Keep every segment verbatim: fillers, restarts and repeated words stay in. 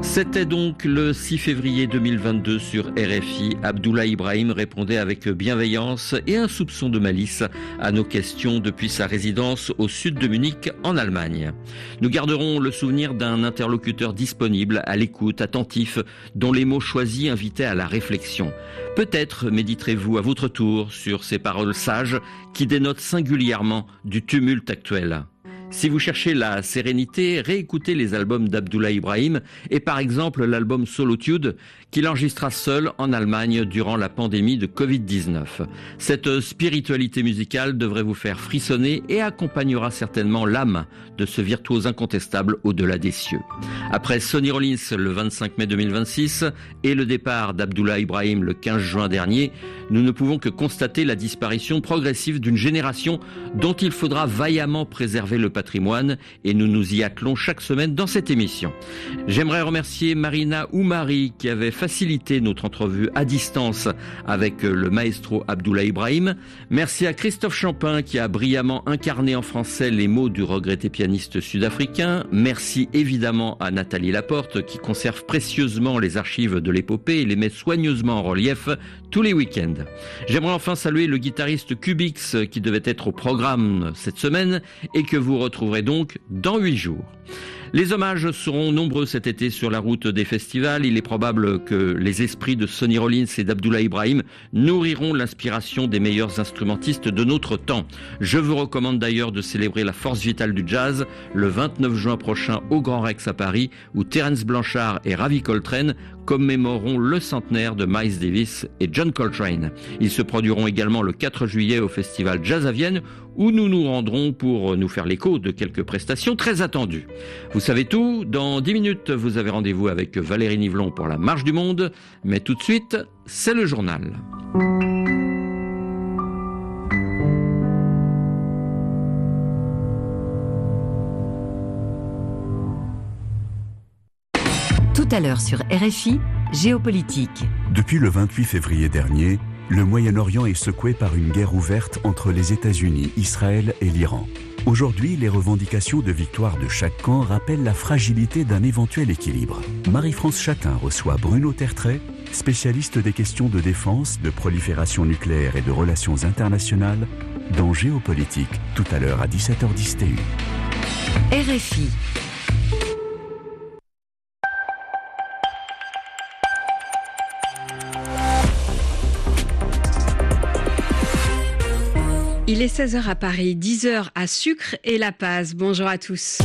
C'était donc le six février deux mille vingt-deux sur R F I. Abdullah Ibrahim répondait avec bienveillance et un soupçon de malice à nos questions depuis sa résidence au sud de Munich, en Allemagne. Nous garderons le souvenir d'un interlocuteur disponible, à l'écoute, attentif, dont les mots choisis invitaient à la réflexion. Peut-être méditerez-vous à votre tour sur ces paroles sages qui dénotent singulièrement du tumulte actuel. Si vous cherchez la sérénité, réécoutez les albums d'Abdullah Ibrahim et par exemple l'album Solitude qu'il enregistra seul en Allemagne durant la pandémie de covid dix-neuf. Cette spiritualité musicale devrait vous faire frissonner et accompagnera certainement l'âme de ce virtuose incontestable au-delà des cieux. Après Sonny Rollins le vingt-cinq mai deux mille vingt-six et le départ d'Abdullah Ibrahim le quinze juin dernier, nous ne pouvons que constater la disparition progressive d'une génération dont il faudra vaillamment préserver le patrimoine et nous nous y attelons chaque semaine dans cette émission. J'aimerais remercier Marina Oumari qui avait facilité notre entrevue à distance avec le maestro Abdullah Ibrahim. Merci à Christophe Champin qui a brillamment incarné en français les mots du regretté pianiste sud-africain. Merci évidemment à Nathalie Laporte qui conserve précieusement les archives de l'épopée et les met soigneusement en relief tous les week-ends. J'aimerais enfin saluer le guitariste Cubix qui devait être au programme cette semaine et que vous retrouverez donc dans huit jours. Les hommages seront nombreux cet été sur la route des festivals. Il est probable que les esprits de Sonny Rollins et d'Abdullah Ibrahim nourriront l'inspiration des meilleurs instrumentistes de notre temps. Je vous recommande d'ailleurs de célébrer la force vitale du jazz le vingt-neuf juin prochain au Grand Rex à Paris, où Terence Blanchard et Ravi Coltrane commémoreront le centenaire de Miles Davis et John Coltrane. Ils se produiront également le quatre juillet au festival Jazz à Vienne, où nous nous rendrons pour nous faire l'écho de quelques prestations très attendues. Vous savez tout, dans dix minutes, vous avez rendez-vous avec Valérie Nivelon pour la Marche du Monde, mais tout de suite, c'est le journal. Tout à l'heure sur R F I, géopolitique. Depuis le vingt-huit février dernier, le Moyen-Orient est secoué par une guerre ouverte entre les États-Unis, Israël et l'Iran. Aujourd'hui, les revendications de victoire de chaque camp rappellent la fragilité d'un éventuel équilibre. Marie-France Chatin reçoit Bruno Tertrais, spécialiste des questions de défense, de prolifération nucléaire et de relations internationales, dans Géopolitique, tout à l'heure à dix-sept heures dix T U. R F I. Il est seize heures à Paris, dix heures à Sucre et La Paz. Bonjour à tous.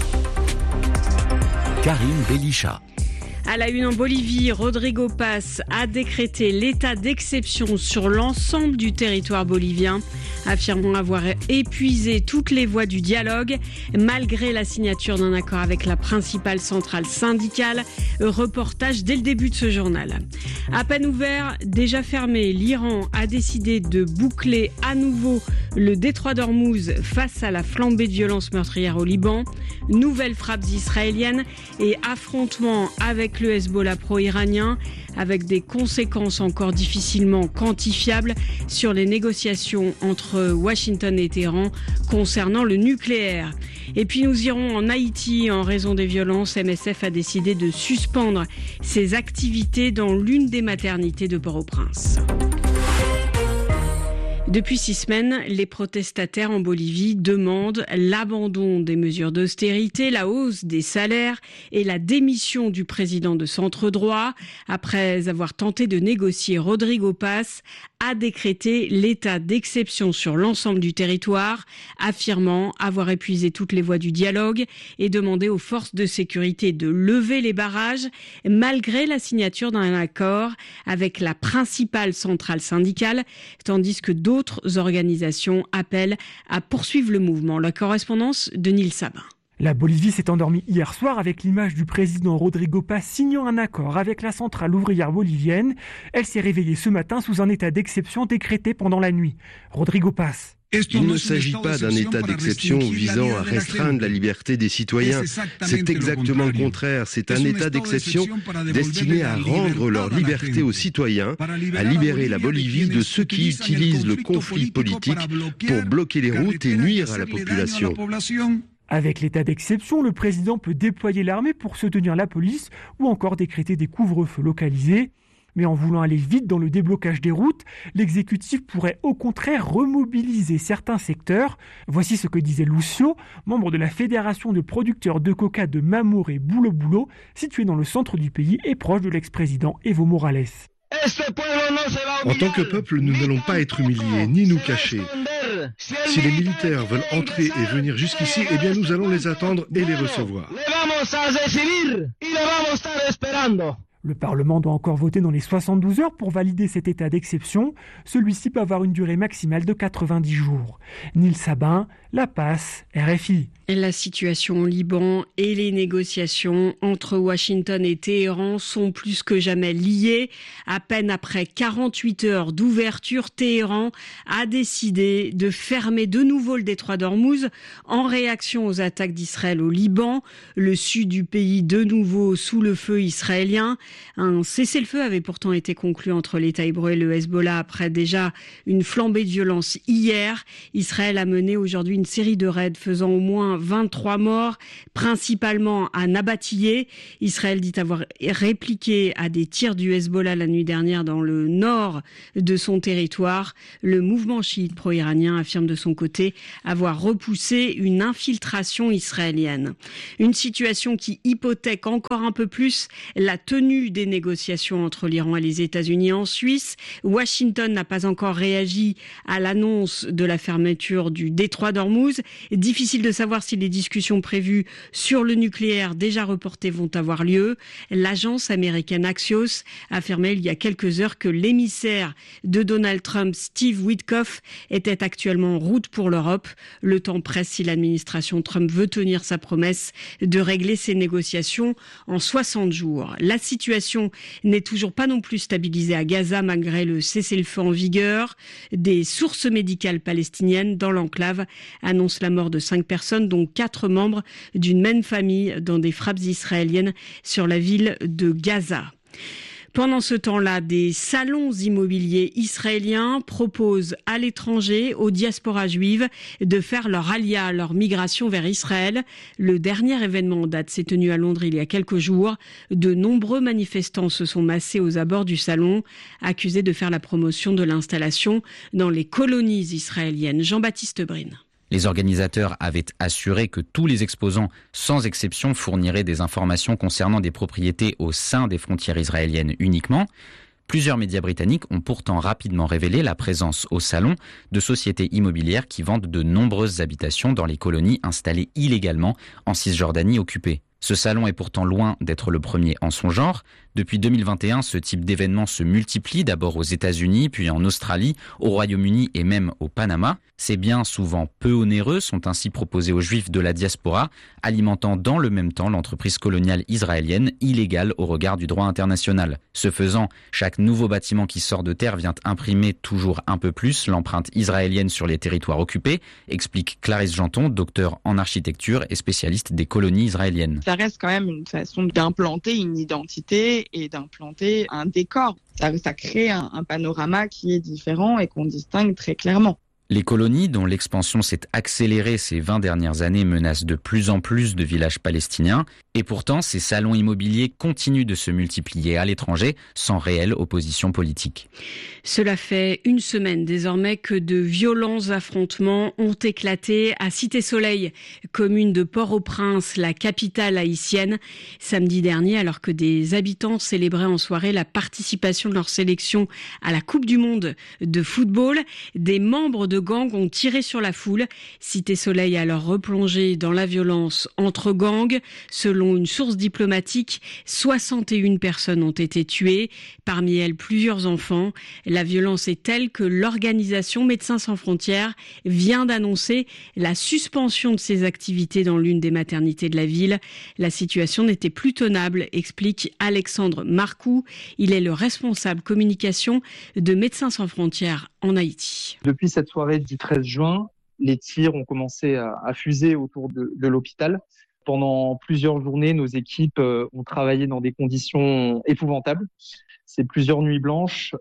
Karine Belichat. À la une en Bolivie, Rodrigo Paz a décrété l'état d'exception sur l'ensemble du territoire bolivien, affirmant avoir épuisé toutes les voies du dialogue, malgré la signature d'un accord avec la principale centrale syndicale. Reportage dès le début de ce journal. À peine ouvert, déjà fermé, l'Iran a décidé de boucler à nouveau le détroit d'Ormuz face à la flambée de violence meurtrière au Liban. Nouvelles frappes israéliennes et affrontements avec le Hezbollah pro-iranien, avec des conséquences encore difficilement quantifiables sur les négociations entre Washington et Téhéran concernant le nucléaire. Et puis nous irons en Haïti. En raison des violences, M S F a décidé de suspendre ses activités dans l'une des maternités de Port-au-Prince. Depuis six semaines, les protestataires en Bolivie demandent l'abandon des mesures d'austérité, la hausse des salaires et la démission du président de centre-droit. Après avoir tenté de négocier, Rodrigo Paz a décrété l'état d'exception sur l'ensemble du territoire, affirmant avoir épuisé toutes les voies du dialogue et demandé aux forces de sécurité de lever les barrages, malgré la signature d'un accord avec la principale centrale syndicale, tandis que d'autres D'autres organisations appellent à poursuivre le mouvement. La correspondance de Nil Sabin. La Bolivie s'est endormie hier soir avec l'image du président Rodrigo Paz signant un accord avec la centrale ouvrière bolivienne. Elle s'est réveillée ce matin sous un état d'exception décrété pendant la nuit. Rodrigo Paz. Il ne s'agit pas d'un état d'exception visant à restreindre la liberté des citoyens. C'est exactement le contraire. C'est un état d'exception destiné à rendre leur liberté aux citoyens, à libérer la Bolivie de ceux qui utilisent le conflit politique pour bloquer les routes et nuire à la population. Avec l'état d'exception, le président peut déployer l'armée pour soutenir la police ou encore décréter des couvre-feux localisés. Mais en voulant aller vite dans le déblocage des routes, l'exécutif pourrait au contraire remobiliser certains secteurs. Voici ce que disait Lucio, membre de la fédération de producteurs de coca de Mamour et Boulo-Boulo, située dans le centre du pays et proche de l'ex-président Evo Morales. En tant que peuple, nous n'allons pas être humiliés, ni nous cacher. Si les militaires veulent entrer et venir jusqu'ici, eh bien nous allons les attendre et les recevoir. Le Parlement doit encore voter dans les soixante-douze heures pour valider cet état d'exception. Celui-ci peut avoir une durée maximale de quatre-vingt-dix jours. Nils Sabin, La Paz, R F I. La situation au Liban et les négociations entre Washington et Téhéran sont plus que jamais liées. À peine après quarante-huit heures d'ouverture, Téhéran a décidé de fermer de nouveau le détroit d'Ormuz en réaction aux attaques d'Israël au Liban. Le sud du pays de nouveau sous le feu israélien. Un cessez-le-feu avait pourtant été conclu entre l'État hébreu et le Hezbollah après déjà une flambée de violence hier. Israël a mené aujourd'hui une série de raids faisant au moins vingt-trois morts, principalement à Nabatillé. Israël dit avoir répliqué à des tirs du Hezbollah la nuit dernière dans le nord de son territoire. Le mouvement chiite pro-iranien affirme de son côté avoir repoussé une infiltration israélienne. Une situation qui hypothèque encore un peu plus la tenue des négociations entre l'Iran et les États-Unis en Suisse. Washington n'a pas encore réagi à l'annonce de la fermeture du détroit d'Ormuz. Difficile de savoir si les discussions prévues sur le nucléaire déjà reportées vont avoir lieu. L'agence américaine Axios affirmait il y a quelques heures que l'émissaire de Donald Trump, Steve Witkoff, était actuellement en route pour l'Europe. Le temps presse si l'administration Trump veut tenir sa promesse de régler ces négociations en soixante jours. La situation n'est toujours pas non plus stabilisée à Gaza malgré le cessez-le-feu en vigueur. Des sources médicales palestiniennes dans l'enclave annoncent la mort de cinq personnes, dont quatre membres d'une même famille dans des frappes israéliennes sur la ville de Gaza. Pendant ce temps-là, des salons immobiliers israéliens proposent à l'étranger, aux diasporas juives, de faire leur alia, leur migration vers Israël. Le dernier événement en date s'est tenu à Londres il y a quelques jours. De nombreux manifestants se sont massés aux abords du salon, accusés de faire la promotion de l'installation dans les colonies israéliennes. Jean-Baptiste Brine. Les organisateurs avaient assuré que tous les exposants, sans exception, fourniraient des informations concernant des propriétés au sein des frontières israéliennes uniquement. Plusieurs médias britanniques ont pourtant rapidement révélé la présence au salon de sociétés immobilières qui vendent de nombreuses habitations dans les colonies installées illégalement en Cisjordanie occupée. Ce salon est pourtant loin d'être le premier en son genre. Depuis deux mille vingt et un, ce type d'événement se multiplie d'abord aux États-Unis, puis en Australie, au Royaume-Uni et même au Panama. Ces biens, souvent peu onéreux, sont ainsi proposés aux Juifs de la diaspora, alimentant dans le même temps l'entreprise coloniale israélienne, illégale au regard du droit international. Ce faisant, chaque nouveau bâtiment qui sort de terre vient imprimer toujours un peu plus l'empreinte israélienne sur les territoires occupés, explique Clarisse Janton, docteur en architecture et spécialiste des colonies israéliennes. Ça reste quand même une façon d'implanter une identité et d'implanter un décor. Ça, ça crée un, un panorama qui est différent et qu'on distingue très clairement. Les colonies, dont l'expansion s'est accélérée ces vingt dernières années, menacent de plus en plus de villages palestiniens. Et pourtant, ces salons immobiliers continuent de se multiplier à l'étranger sans réelle opposition politique. Cela fait une semaine désormais que de violents affrontements ont éclaté à Cité-Soleil, commune de Port-au-Prince, la capitale haïtienne, samedi dernier, alors que des habitants célébraient en soirée la participation de leur sélection à la Coupe du Monde de football. Des membres de gangs ont tiré sur la foule. Cité-Soleil a alors replongé dans la violence entre gangs. Selon une source diplomatique, soixante et une personnes ont été tuées, parmi elles plusieurs enfants. La violence est telle que l'organisation Médecins sans frontières vient d'annoncer la suspension de ses activités dans l'une des maternités de la ville. La situation n'était plus tenable, explique Alexandre Marcoux. Il est le responsable communication de Médecins sans frontières en Haïti. Depuis cette soirée du treize juin, les tirs ont commencé à, à fuser autour de, de l'hôpital. Pendant plusieurs journées, nos équipes ont travaillé dans des conditions épouvantables. C'est plusieurs nuits blanches.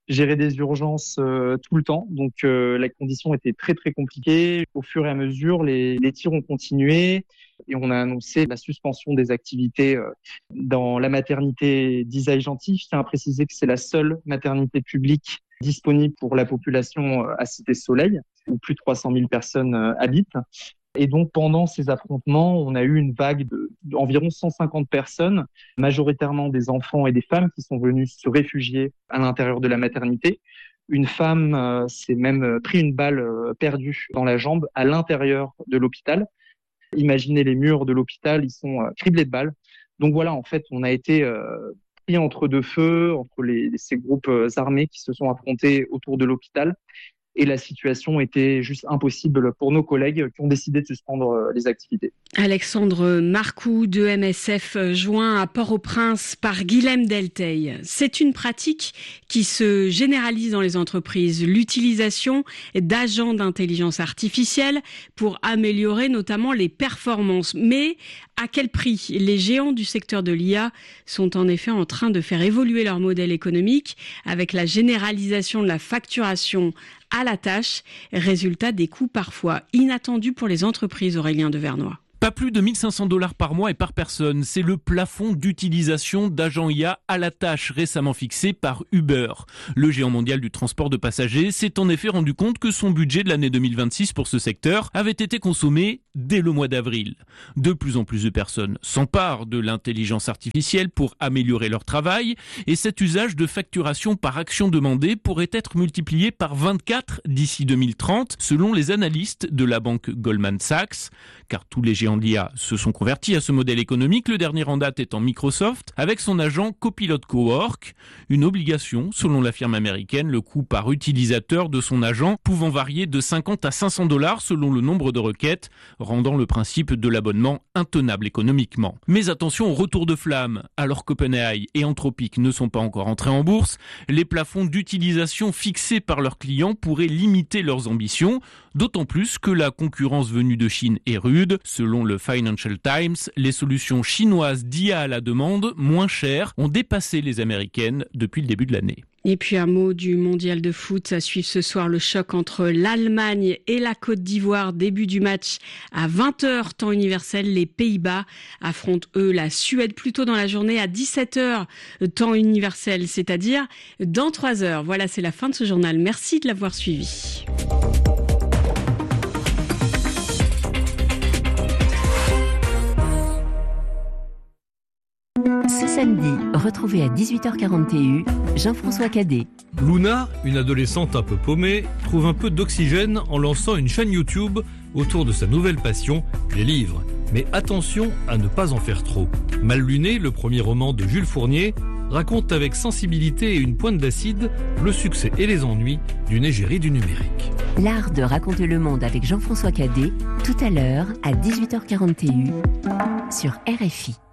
gérer des urgences euh, tout le temps. Donc euh, la condition était très très compliquée. Au fur et à mesure, les, les tirs ont continué et on a annoncé la suspension des activités euh, dans la maternité d'Isaïe-Gentil. Je tiens à préciser que c'est la seule maternité publique disponible pour la population à Cité-Soleil, où plus de trois cent mille personnes euh, habitent. Et donc, pendant ces affrontements, on a eu une vague de, d'environ cent cinquante personnes, majoritairement des enfants et des femmes qui sont venus se réfugier à l'intérieur de la maternité. Une femme euh, s'est même pris une balle euh, perdue dans la jambe à l'intérieur de l'hôpital. Imaginez les murs de l'hôpital, ils sont euh, criblés de balles. Donc voilà, en fait, on a été euh, pris entre deux feux, entre les, ces groupes euh, armés qui se sont affrontés autour de l'hôpital. Et la situation était juste impossible pour nos collègues qui ont décidé de suspendre les activités. Alexandre Marcoux de M S F, joint à Port-au-Prince par Guilhem Delteil. C'est une pratique qui se généralise dans les entreprises, l'utilisation d'agents d'intelligence artificielle pour améliorer notamment les performances. Mais à quel prix ? Les géants du secteur de l'I A sont en effet en train de faire évoluer leur modèle économique avec la généralisation de la facturation à la tâche, résultat des coûts parfois inattendus pour les entreprises. Aurélien Devernoy. Pas plus de mille cinq cents dollars par mois et par personne. C'est le plafond d'utilisation d'agents I A à la tâche récemment fixé par Uber. Le géant mondial du transport de passagers s'est en effet rendu compte que son budget de l'année deux mille vingt-six pour ce secteur avait été consommé dès le mois d'avril. De plus en plus de personnes s'emparent de l'intelligence artificielle pour améliorer leur travail et cet usage de facturation par action demandée pourrait être multiplié par vingt-quatre d'ici deux mille trente selon les analystes de la banque Goldman Sachs. Car tous les géants de l'I A se sont convertis à ce modèle économique, le dernier en date étant Microsoft, avec son agent Copilot Cowork, une obligation selon la firme américaine, le coût par utilisateur de son agent pouvant varier de cinquante à cinq cents dollars selon le nombre de requêtes, rendant le principe de l'abonnement intenable économiquement. Mais attention au retour de flamme, alors qu'OpenAI et Anthropic ne sont pas encore entrés en bourse, les plafonds d'utilisation fixés par leurs clients pourraient limiter leurs ambitions, d'autant plus que la concurrence venue de Chine est rude. Selon le Financial Times, les solutions chinoises d'I A à la demande, moins chères, ont dépassé les américaines depuis le début de l'année. Et puis un mot du mondial de foot, à suivre ce soir le choc entre l'Allemagne et la Côte d'Ivoire. Début du match à vingt heures, temps universel. Les Pays-Bas affrontent eux la Suède plus tôt dans la journée à dix-sept heures, temps universel, c'est-à-dire dans trois heures. Voilà, c'est la fin de ce journal. Merci de l'avoir suivi. Ce samedi, retrouvez à dix-huit heures quarante et un Jean-François Cadet. Luna, une adolescente un peu paumée, trouve un peu d'oxygène en lançant une chaîne YouTube autour de sa nouvelle passion, les livres. Mais attention à ne pas en faire trop. Mal luné, le premier roman de Jules Fournier, raconte avec sensibilité et une pointe d'acide le succès et les ennuis d'une égérie du numérique. L'art de raconter le monde avec Jean-François Cadet, tout à l'heure à dix-huit heures quarante et un sur R F I.